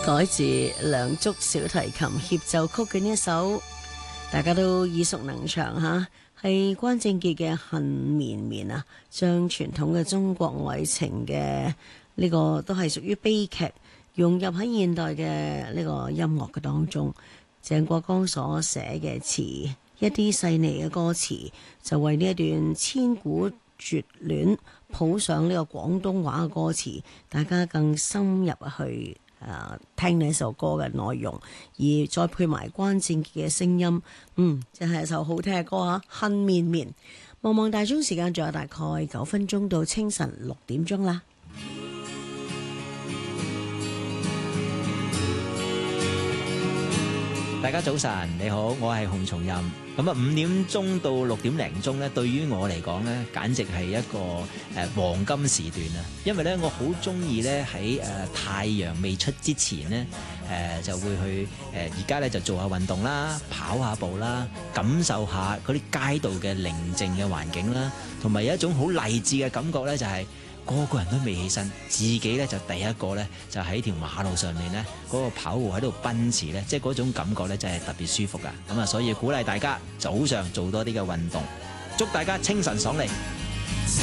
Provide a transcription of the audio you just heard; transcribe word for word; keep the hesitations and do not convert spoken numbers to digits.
改自梁祝小提琴協奏曲嘅呢一首，大家都耳熟能詳吓，係關正傑嘅《恨綿綿》啊，將傳統嘅中國愛情嘅呢個都係屬於悲劇融入喺現代嘅呢個音樂嘅當中。鄭國江所寫嘅詞，一啲細膩嘅歌詞，就為呢一段千古絕戀譜上呢個廣東話嘅歌詞，大家更深入去誒、啊、聽呢首歌嘅內容，而再配埋關正傑嘅聲音，嗯，真係一首好聽嘅歌啊！恨綿綿，望望大鐘時間，仲有大概九分鐘到清晨六點鐘啦。 大家早晨，你好，我係洪松蔭。咁啊，五點鐘到六點零鐘咧，對於我嚟講咧，簡直係一個誒黃金時段啊！因為咧，我好中意咧喺誒太陽未出之前咧，誒就會去誒而家咧就做下運動啦，跑下步啦，感受下嗰啲街道嘅寧靜嘅環境啦，同埋有一種好勵志嘅感覺咧，就係個個人都未起身，自己咧就第一個咧就喺條馬路上面咧嗰個跑步喺度奔馳咧，即係嗰種感覺咧真係特別舒服噶。咁啊，所以鼓勵大家早上做多啲嘅運動，祝大家清晨爽利。